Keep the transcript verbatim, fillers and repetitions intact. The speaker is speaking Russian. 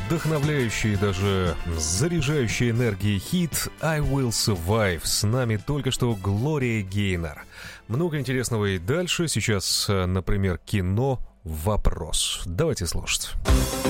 вдохновляющий, даже заряжающий энергией хит «I Will Survive». С нами только что Глория Гейнор. Много интересного и дальше. Сейчас, например, кино «Вопрос». Давайте слушать.